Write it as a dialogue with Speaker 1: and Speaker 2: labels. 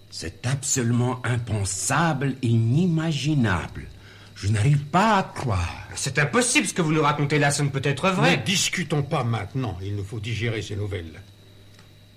Speaker 1: C'est absolument impensable et inimaginable. Je n'arrive pas à croire.
Speaker 2: C'est impossible, ce que vous nous racontez là, ça ne peut être vrai.
Speaker 3: Ne discutons pas maintenant, il nous faut digérer ces nouvelles.